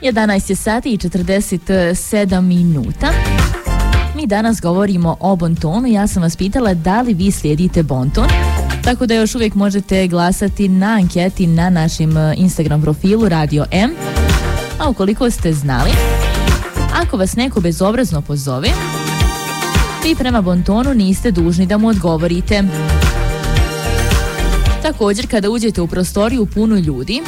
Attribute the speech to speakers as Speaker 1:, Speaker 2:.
Speaker 1: 11 je sati i 47 minuta. Mi danas govorimo o bontonu. Ja sam vas pitala da li vi slijedite bonton. Tako da još uvijek možete glasati na anketi na našem Instagram profilu Radio M. A ukoliko ste znali, ako vas neko bezobrazno pozove, vi prema bontonu niste dužni da mu odgovorite. Također, kada uđete u prostoriju punu ljudi,